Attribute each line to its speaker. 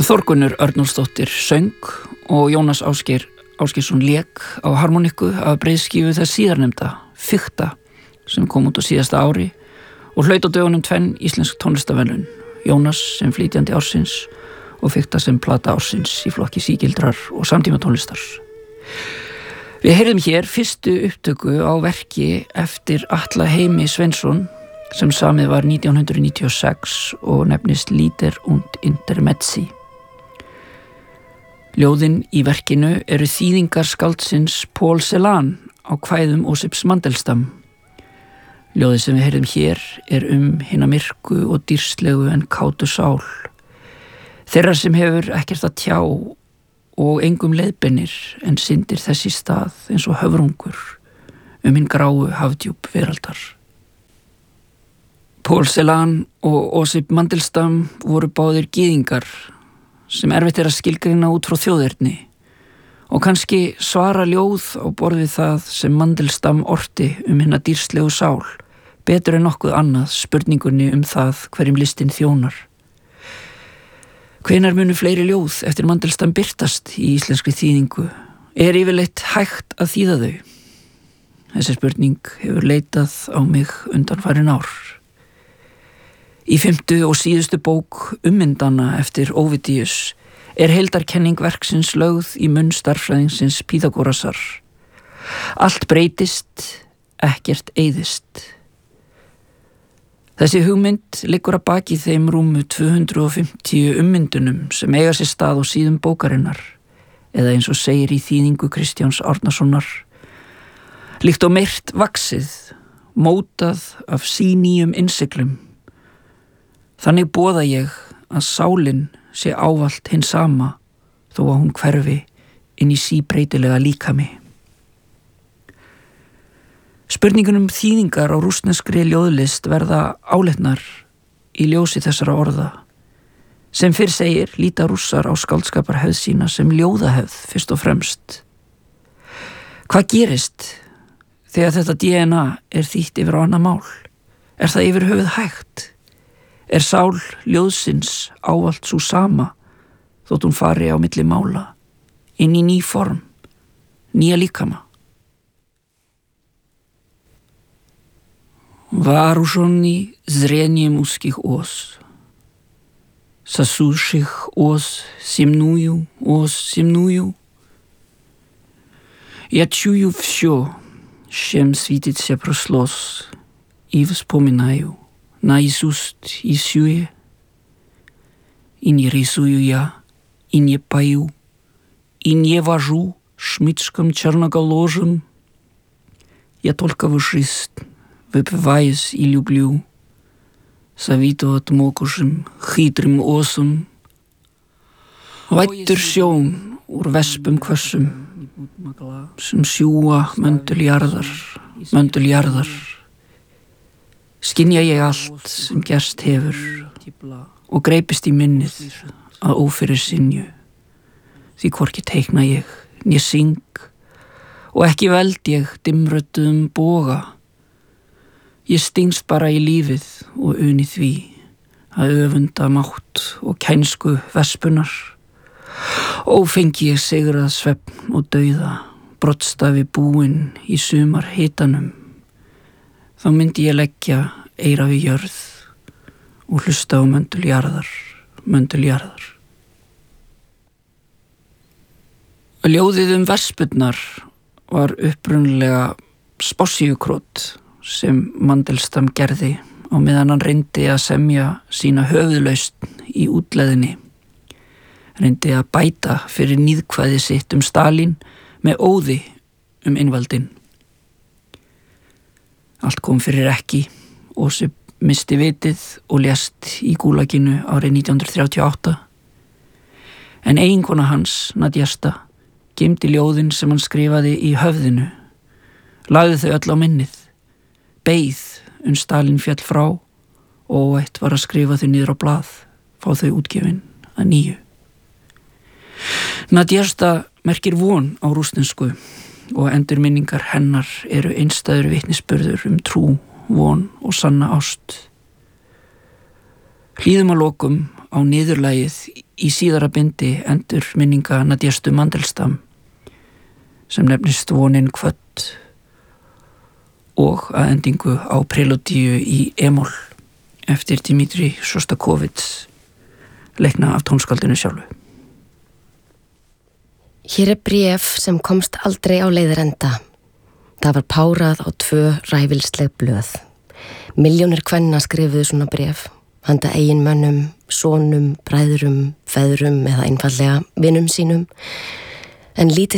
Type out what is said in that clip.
Speaker 1: Þórgunnur Örnólfsdóttir söng og Jónas Ásgeirsson lék á harmoniku af breiðskífu þess síðarnefnda, Fikta, sem kom út á síðasta ári og hlaut á dögunum 2 íslensk tónlistarverðlaun, Jónas sem flytjandi ársins og Fikta sem plata ársins í flokki sígildrar og samtímatónlistar. Við heyrðum hér fyrstu upptöku á verki eftir Atla Heimi Sveinsson sem samið var 1996 og nefnist Lieder und Intermezzi. Ljóðin í verkinu eru þýðingar skáldsins Paul Celan á kvæðum Ósips Mandelstam. Ljóðið sem við heyrðum hér er hina myrku og dýrslegu en kátu sál. Þeirra sem hefur ekkert að tjá og engum leiðbeinir en syndir þess í stað eins og höfrungur hinn gráu hafdjúp veraldar. Paul Celan og Ósip Mandelstam voru báðir gyðingar sem erfitt að skilgreina út frá þjóðerni og kannski svara ljóð á borð við það sem Mandelstam orti hina dýrslegu sál betur en nokkuð annað spurningunni það hverjum listin þjónar. Hvenær munu fleiri ljóð eftir Mandelstam birtast í íslenskri þýðingu? Er yfirleitt hægt að þýða þau? Þessi spurning hefur leitað á mig undanfarin ár. Í 5. og síðustu bók ummyndana eftir Óvidíus er heildarkenning verksins lögð í munn stærðfræðingsins Pýþagórasar. Allt breytist, ekkert eyðist. Þessi hugmynd liggur að baki þeim rúmu 250 ummyndunum sem eiga sér stað á síðum bókarinnar, eða eins og segir í þýðingu Kristjáns Árnasonar, líkt og meirt vaxið, mótað af sínýjum innsiglum. Þannig boða ég að sálin sé ávallt hinn sama þó að hún hverfi inn í síbreytilega líkami. Spurningunum þýðingar á rússneskri ljóðlist verða áleitnar í ljósi þessara orða. Sem fyrr segir líta Rússar á skáldskaparhefð sína sem ljóðahefð fyrst og fremst. Hvað gerist þegar þetta DNA er þýtt yfir á annað mál? Er það yfir höfuð hægt? Er sál ljóðsins ávallt sú sama þótt hún fari á milli mála, inn í ný form, nýja líkama? Вооруженный зрением узких ос, сосущих ос земную, я чую все, с чем светится прошлось, и вспоминаю наизусть и сюе, и не рисую я, и не пою, и не вожу шмычком черноголожим. Я только в жизнь выпиваюсь и люблю, совиту отмокушим, хитрым осом. Vættur sjón úr vespum hvössum, sem sjúga möndul jarðar. Skynja ég allt sem gerst hefur og greipist í minnið að ófyrir sinju, því hvorki teikna ég né syng og ekki veld ég dimmrödduðum boga. Ég stingst bara í lífið og uni því að öfunda mátt og kænsku vespunar. Ófengi ég sigrað svefn og dauða, broddstafi búinn í sumar hitanum. Þá myndi ég leggja eyra við jörð og hlusta á möndul jarðar. Ljóðið vespurnar var upprunalega spássíukrót sem Mandelstam gerði á meðan hann reyndi að semja sína höfuðlausn í útleðinni. Reyndi að bæta fyrir níðkvæði sitt Stalín með óði innvaldinn. Allt kom fyrir ekki, Ósip misti vitið og lést í gúlaginu árið 1938. En eiginkona hans, Nadjesta, geymdi ljóðin sem hann skrifaði í höfðinu, lagði þau öll á minnið, beið Stalín féll frá og óvætt var að skrifa þau niður á blað, fá þau útgefin að nýju. Nadjesta merkir von á rússnesku og endurminningar hennar eru einstæður vitnisburður trú, von og sanna ást. Hlýðum að lokum á niðurlagið í síðara bindi endur minninga Nadjestu Mandelstam sem nefnist Vonin kvödd og að endingu á preludíu í E-moll eftir Dmitri Shostakovich, leikna af tónskaldinu sjálfu.
Speaker 2: Hér bréf sem komst aldrei á leiðarenda. Það var párað á 2 ræfilsleg blöð. Milljónir kvenna skrifuðu svona bréf, handa eiginmönnum, sonum, bræðrum, feðrum eða einfallega vinum sínum, en lítið